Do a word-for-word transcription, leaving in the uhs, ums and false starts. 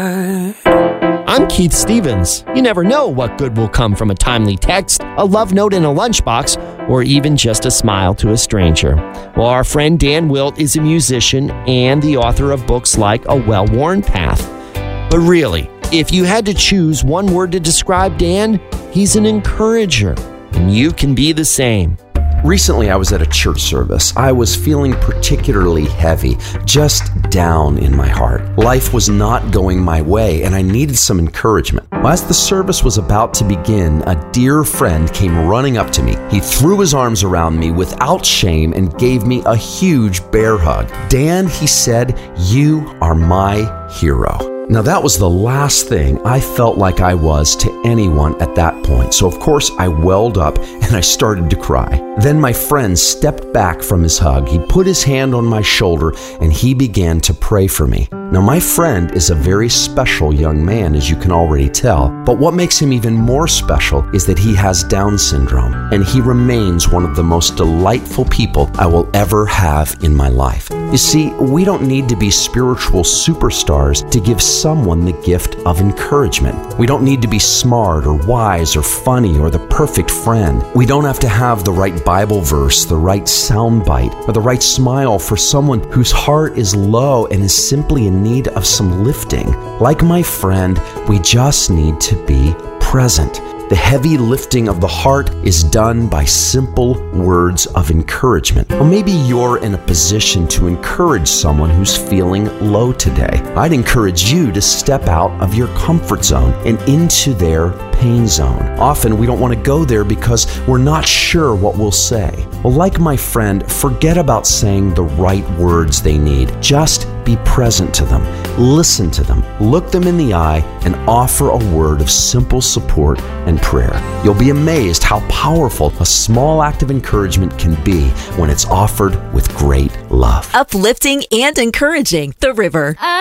I'm Keith Stevens. You never know what good will come from a timely text, a love note in a lunchbox, or even just a smile to a stranger. Well, our friend Dan Wilt is a musician and the author of books like A Well-Worn Path. But really, if you had to choose one word to describe Dan, he's an encourager, and you can be the same. Recently, I was at a church service. I was feeling particularly heavy, just down in my heart. Life was not going my way, and I needed some encouragement. As the service was about to begin, a dear friend came running up to me. He threw his arms around me without shame and gave me a huge bear hug. "Dan," he said, "you are my hero." Now, that was the last thing I felt like I was to anyone at that point. So, of course, I welled up and I started to cry. Then my friend stepped back from his hug. He put his hand on my shoulder and he began to pray for me. Now, my friend is a very special young man, as you can already tell. But what makes him even more special is that he has Down syndrome, and he remains one of the most delightful people I will ever have in my life. You see, we don't need to be spiritual superstars to give someone the gift of encouragement. We don't need to be smart or wise or funny or the perfect friend. We don't have to have the right Bible verse, the right soundbite, or the right smile for someone whose heart is low and is simply in need of some lifting. Like my friend, we just need to be present. The heavy lifting of the heart is done by simple words of encouragement. Or maybe you're in a position to encourage someone who's feeling low today. I'd encourage you to step out of your comfort zone and into their pain zone. Often we don't want to go there because we're not sure what we'll say. Well, like my friend, forget about saying the right words they need. Just be present to them. Listen to them. Look them in the eye and offer a word of simple support and prayer. You'll be amazed how powerful a small act of encouragement can be when it's offered with great love. Uplifting and encouraging. The River.